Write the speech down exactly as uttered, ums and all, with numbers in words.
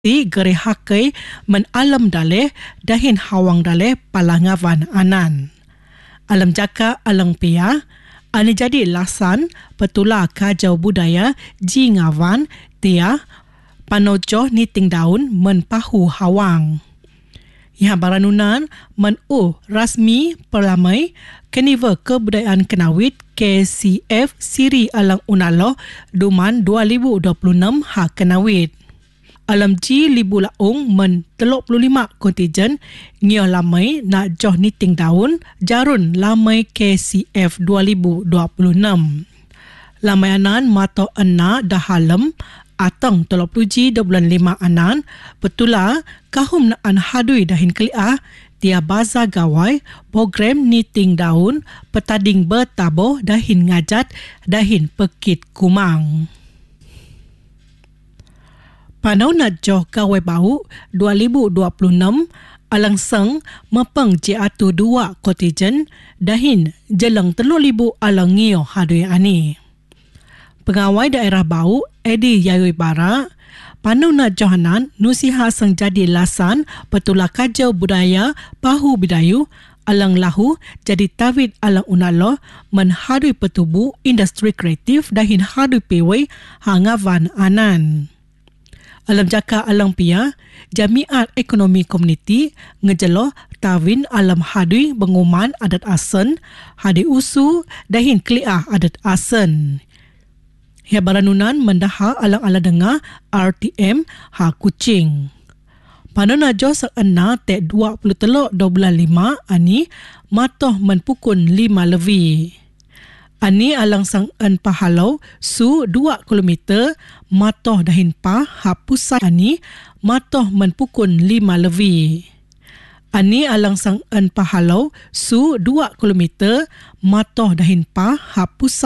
Ti gere hakai men alam daleh dahin hawang daleh palangavan anan. Alam jaka alang pia, ane jadi lasan petula kajau budaya ji ngavan tia panojoh niting daun men pahu hawang. Iha baranunan men u rasmi perlamai Keniva Kebudayaan Kenawit K C F Siri Alang Unaloh Duman dua ribu dua puluh enam ha Kenawit. Alam ji libu laung men teluk puluh lima kontijen ngio lamai nak joh niting daun jarun lamai K C F dua ribu dua puluh enam. Lamai anan mato ena dahalem atang teluk puluh ji dua bulan lima anan betula kahum naan hadui dahin keliah tia baza gawai program niting daun petading bertaboh dahin ngajat dahin pekit kumang. Panau nak joh gawai bau dua ribu dua puluh enam alang seng mepeng je atu dua kontijen dahin jelang telur ribu alang ngio hadui ani. Pegawai daerah bau Edi Yayui Bara panau nak johanan nusiha seng jadi lasan petula kajau budaya pahu bidayu alang lahu jadi tawid alang unaloh menhadui petubu industri kreatif dahin hadui pewai hangavan anan. Alam jaka alang pia, Jamiat Ekonomi Komuniti ngejeloh tawin alam hadui benguman adat asen, hadi usu dahin keliah adat asen. Ya baranunan mendaha alang-alang dengar R T M ha Kuching. Panona jo seena tek dua puluh teluk dua bulan lima ani matoh menpukun lima levi. Ani alang sang en pahalau su dua kilometer matoh dahin pa ha pusat ani matoh menpukun lima levi. Ani alang sang en pahalau su dua kilometer matoh dahin pa ha pusat